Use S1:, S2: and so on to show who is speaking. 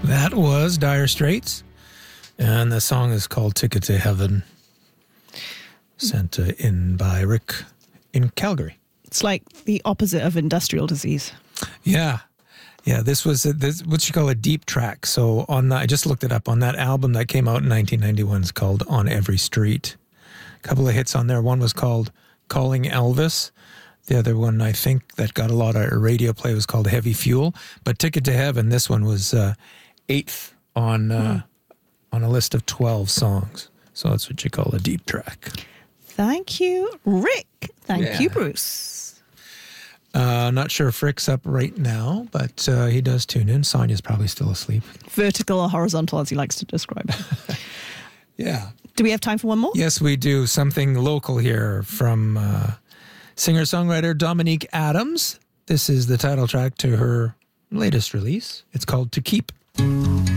S1: That was Dire Straits, and the song is called Ticket to Heaven, sent in by Rick in Calgary.
S2: It's like the opposite of industrial disease.
S1: Yeah. Yeah, this was what you call a deep track. So I just looked it up, on that album that came out in 1991, it's called On Every Street. A couple of hits on there. One was called Calling Elvis. The other one, I think, that got a lot of radio play was called Heavy Fuel. But Ticket to Heaven, this one was eighth on a list of 12 songs. So that's what you call a deep track.
S2: Thank you, Rick. Thank you, Bruce.
S1: Not sure if Rick's up right now, but he does tune in. Sonia's probably still asleep.
S2: Vertical or horizontal, as he likes to describe it.
S1: Yeah.
S2: Do we have time for one more?
S1: Yes, we do. Something local here from singer-songwriter Dominique Adams. This is the title track to her latest release. It's called To Keep.